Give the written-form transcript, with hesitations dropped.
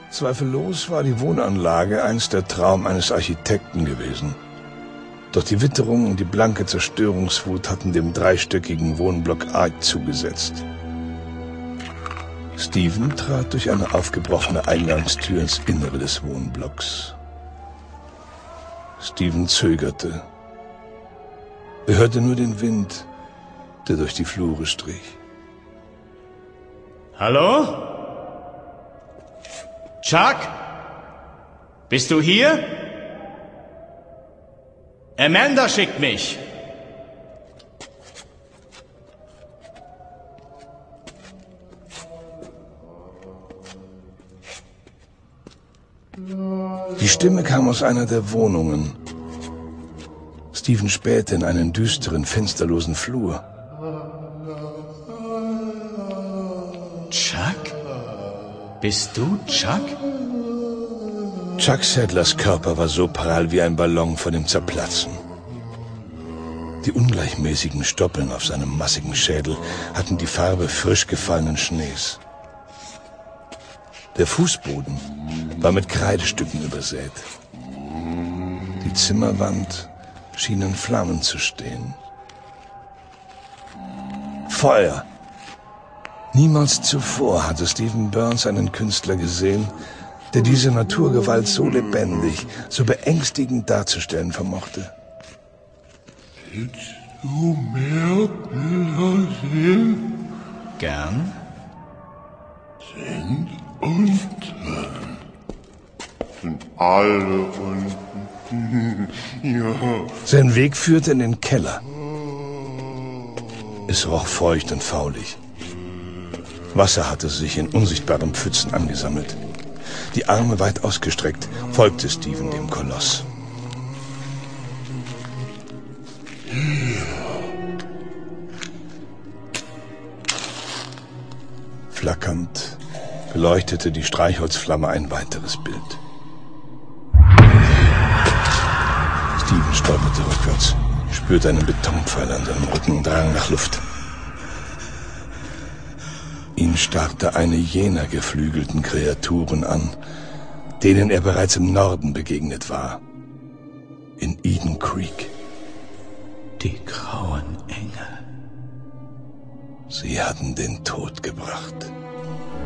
Zweifellos war die Wohnanlage einst der Traum eines Architekten gewesen. Doch die Witterung und die blanke Zerstörungswut hatten dem dreistöckigen Wohnblock arg zugesetzt. Steven trat durch eine aufgebrochene Eingangstür ins Innere des Wohnblocks. Steven zögerte. Er hörte nur den Wind, der durch die Flure strich. Hallo? Chuck? Bist du hier? Amanda schickt mich. Die Stimme kam aus einer der Wohnungen. Steven spähte in einen düsteren, fensterlosen Flur. Chuck? Bist du Chuck? Chuck Sadlers Körper war so prall wie ein Ballon vor dem Zerplatzen. Die ungleichmäßigen Stoppeln auf seinem massigen Schädel hatten die Farbe frisch gefallenen Schnees. Der Fußboden war mit Kreidestücken übersät. Die Zimmerwand schien in Flammen zu stehen. Feuer! Niemals zuvor hatte Steven Burns einen Künstler gesehen, der diese Naturgewalt so lebendig, so beängstigend darzustellen vermochte. Willst du mehr Bilder sehen? Gern. Sind unten. Sind alle unten. Ja. Sein Weg führte in den Keller. Es roch feucht und faulig. Wasser hatte sich in unsichtbaren Pfützen angesammelt. Die Arme weit ausgestreckt, folgte Steven dem Koloss. Flackernd beleuchtete die Streichholzflamme ein weiteres Bild. Steven stolperte rückwärts, spürte einen Betonpfeil an seinem Rücken und rang nach Luft. Ihn starrte eine jener geflügelten Kreaturen an, denen er bereits im Norden begegnet war. In Eden Creek. Die grauen Engel. Sie hatten den Tod gebracht.